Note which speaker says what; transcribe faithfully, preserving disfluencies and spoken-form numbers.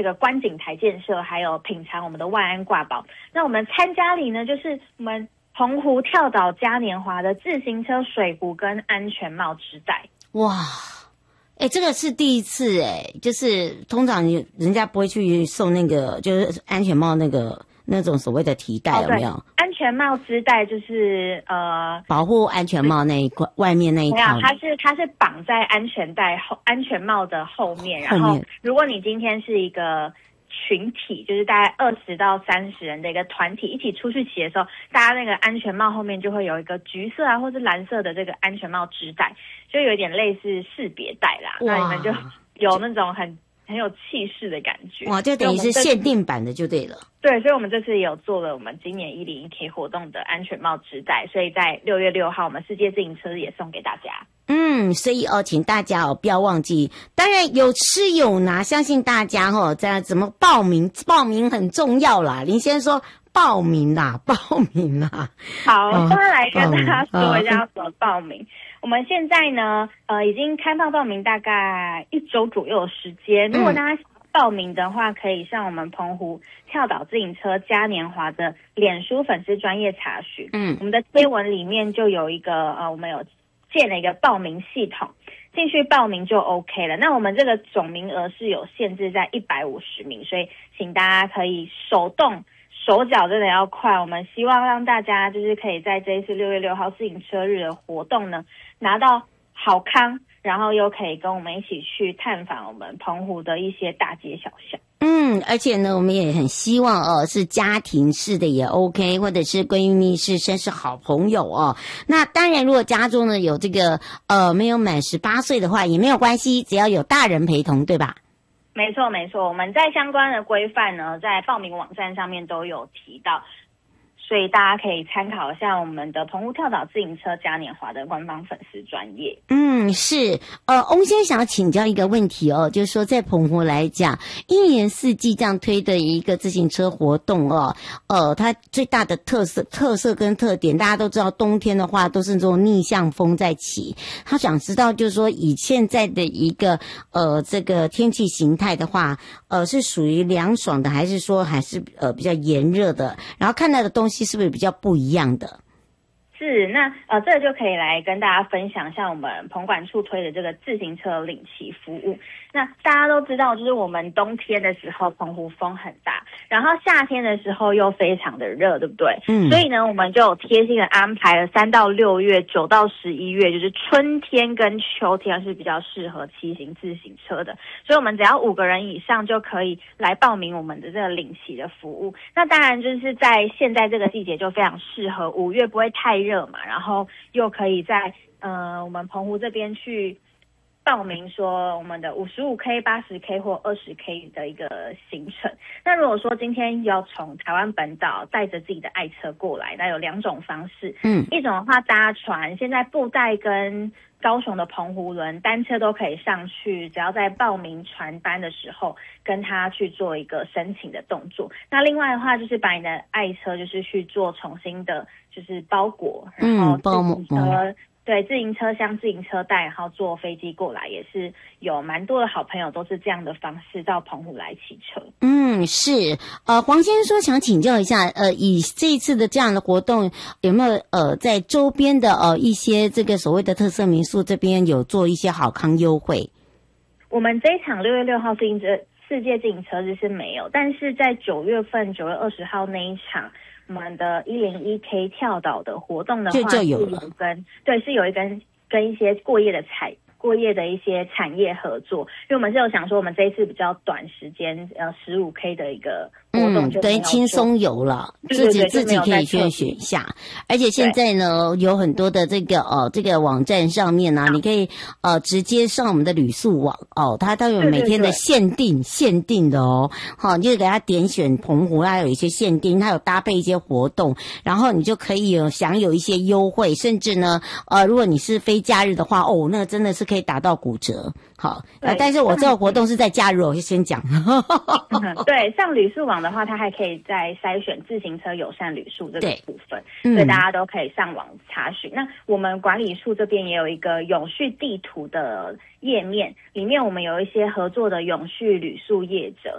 Speaker 1: 这个观景台建设，还有品尝我们的万安挂包。那我们参加礼呢，就是我们澎湖跳岛嘉年华的自行车水壶跟安全帽织带。
Speaker 2: 哇！哎、欸，这个是第一次哎、欸，就是通常人家不会去送那个，就是安全帽那个那种所谓的提袋，有没有？
Speaker 1: 哦、安全帽织带就是呃
Speaker 2: 保护安全帽那一块外面那一套。
Speaker 1: 没有，它是它是绑在安全带后安全帽的后面，然后如果你今天是一个群体，就是大概二十到三十人的一个团体一起出去骑的时候，大家那个安全帽后面就会有一个橘色啊或是蓝色的这个安全帽织带，就有点类似识别带啦。那你们就有那种很很有气势的感觉。
Speaker 2: 哇，就等于是限定版的就对了。
Speaker 1: 对，所以我们这次也有做了我们今年一零一 K 活动的安全帽织带，所以在六月六号我们世界自行车日也送给大家。
Speaker 2: 嗯，所以哦，请大家哦不要忘记，当然有吃有拿，相信大家哦，在怎么报名，报名很重要啦。林先生说报名啦，报名啦。
Speaker 1: 好，我现在来跟大家说一下怎么报名。我们现在呢，呃，已经开放报名大概一周左右的时间。如果大家报名的话，可以上我们澎湖跳岛自行车嘉年华的脸书粉丝专页查询。嗯，我们的贴文里面就有一个呃，我们有建了一个报名系统，进去报名就 OK 了。那我们这个总名额是有限制在一百五十名，所以请大家可以手动手脚真的要快。我们希望让大家就是可以在这一次六月六号自行车日的活动呢，拿到好康，然后又可以跟我们一起去探访我们澎湖的一些大街小巷。
Speaker 2: 嗯，而且呢，我们也很希望哦，是家庭式的也 OK， 或者是闺蜜式，甚至好朋友哦。那当然，如果家中呢有这个呃没有满十八岁的话，也没有关系，只要有大人陪同，对吧？
Speaker 1: 没错，没错，我们在相关的规范呢，在报名网站上面都有提到。所以大家可以参考一下我们的澎湖跳岛自行车嘉年华的官方粉丝专页。
Speaker 2: 嗯，是。呃，翁先生想要请教一个问题哦，就是说在澎湖来讲，一年四季这样推的一个自行车活动哦，呃，它最大的特色、特色跟特点，大家都知道，冬天的话都是这种逆向风在起。他想知道，就是说以现在的一个呃这个天气形态的话，呃，是属于凉爽的，还是说还是呃比较炎热的？然后看到的东西是不是比较不一样的？
Speaker 1: 是，那呃，这个就可以来跟大家分享，像我们澎管处推的这个自行车领骑服务。那大家都知道，就是我们冬天的时候，澎湖风很大，然后夏天的时候又非常的热，对不对？嗯。所以呢，我们就有贴心的安排了三到六月、九到十一月，就是春天跟秋天是比较适合骑行自行车的。所以我们只要五个人以上就可以来报名我们的这个领骑的服务。那当然就是在现在这个季节就非常适合，五月不会太热。热嘛，然后又可以在呃我们澎湖这边去报名说我们的五十五 K、八十 K 或二十 K 的一个行程。那如果说今天要从台湾本岛带着自己的爱车过来，那有两种方式，嗯，一种的话搭船，现在布袋跟高雄的澎湖轮单车都可以上去，只要在报名船班的时候跟他去做一个申请的动作。那另外的话就是把你的爱车就是去做重新的就是包裹，然后自行车、嗯、对，自行车厢、自行车带，然后坐飞机过来，也是有蛮多的好朋友都是这样的方式到澎湖来骑车。
Speaker 2: 嗯，是。呃，黄先生说想请教一下，呃，以这一次的这样的活动，有没有呃在周边的呃一些这个所谓的特色民宿这边有做一些好康优惠？
Speaker 1: 我们这一场六月六号自行车世界自行车日是没有，但是在九月份九月二十号那一场。我们的一零一 K 跳岛的活动的话，
Speaker 2: 就有了，
Speaker 1: 跟对是有一跟跟一些过夜的产过夜的一些产业合作，因为我们是有想说，我们这一次比较短时间，呃，十五 K 的一个活动就，
Speaker 2: 嗯，等于轻松游了，自己自己可以去选下。而且现在呢，有很多的这个呃这个网站上面呢、啊，你可以呃直接上我们的旅宿网哦，它都有每天的限定对对对限定的哦，好，你就给它点选澎湖，它有一些限定，它有搭配一些活动，然后你就可以有享有一些优惠，甚至呢，呃，如果你是非假日的话，哦，那真的是可以打到骨折。好，呃，但是我这个活动是在假日，我就先讲。
Speaker 1: 嗯、对，上旅宿网的话，它还可以在筛选自行车友善旅宿这个部分，所以大家都可以上网查询。那我们管理处这边也有一个永续地图的页面，里面我们有一些合作的永续旅宿业者，